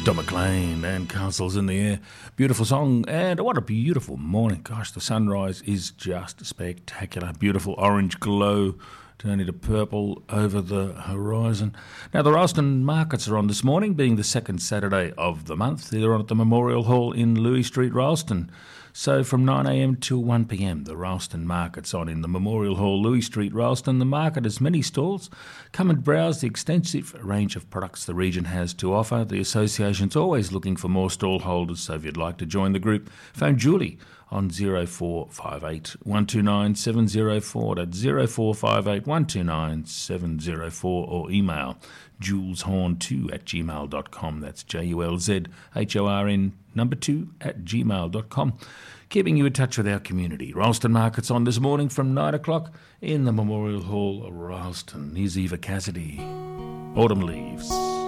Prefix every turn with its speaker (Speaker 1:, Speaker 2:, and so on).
Speaker 1: Don McLean and Castles in the Air. Beautiful song, and what a beautiful morning. Gosh, the sunrise is just spectacular. Beautiful orange glow turning to purple over the horizon. Now, the Ralston markets are on this morning, being the second Saturday of the month. They're on at the Memorial Hall in Louis Street, Ralston. So from 9am till 1pm, the Ralston market's on in the Memorial Hall, Louis Street, Ralston. The market has many stalls. Come and browse the extensive range of products the region has to offer. The association's always looking for more stall holders, so if you'd like to join the group, phone Julie on 0458 129 704. That's 0458 129 704, or email juleshorn2@gmail.com. That's JULZHORN 2@gmail.com. Keeping you in touch with our community. Ralston Market's on this morning from 9 o'clock in the Memorial Hall of Ralston. Here's Eva Cassidy. Autumn Leaves.